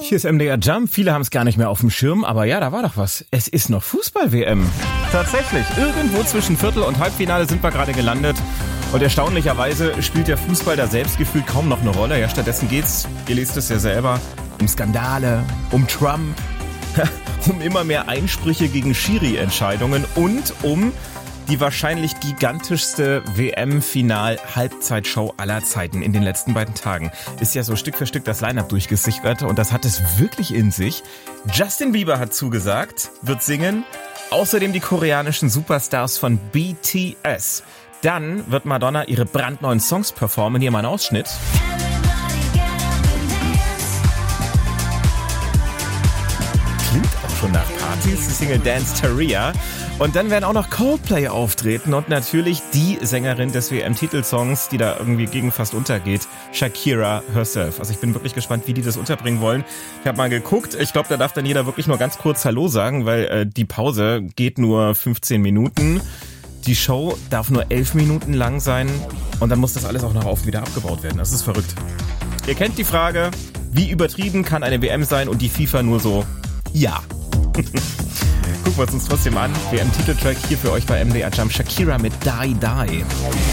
Hier ist MDR Jump. Viele haben es gar nicht mehr auf dem Schirm, aber ja, da war doch was. Es ist noch Fußball-WM. Tatsächlich. Irgendwo zwischen Viertel- und Halbfinale sind wir gerade gelandet. Und erstaunlicherweise spielt der Fußball da selbst gefühlt kaum noch eine Rolle. Ja, stattdessen geht's, ihr lest es ja selber, um Skandale, um Trump, um immer mehr Einsprüche gegen Schiri-Entscheidungen und um die wahrscheinlich gigantischste WM-Final-Halbzeitshow aller Zeiten in den letzten beiden Tagen. Ist ja so Stück für Stück das Line-Up durchgesickert und das hat es wirklich in sich. Justin Bieber hat zugesagt, wird singen. Außerdem die koreanischen Superstars von BTS. Dann wird Madonna ihre brandneuen Songs performen. Hier mal ein Ausschnitt. Klingt auch schon nach Partys, die Single Dance Taria. Und dann werden auch noch Coldplay auftreten und natürlich die Sängerin des WM-Titelsongs, die da irgendwie gegen fast untergeht, Shakira herself. Also ich bin wirklich gespannt, wie die das unterbringen wollen. Ich habe mal geguckt, ich glaube, da darf dann jeder wirklich nur ganz kurz Hallo sagen, weil die Pause geht nur 15 Minuten. Die Show darf nur 11 Minuten lang sein und dann muss das alles auch noch wieder abgebaut werden. Das ist verrückt. Ihr kennt die Frage, wie übertrieben kann eine WM sein und die FIFA nur so, ja. Gucken wir es uns trotzdem an. WM-Titeltrack hier für euch bei MDR Jump. Shakira mit Die Die.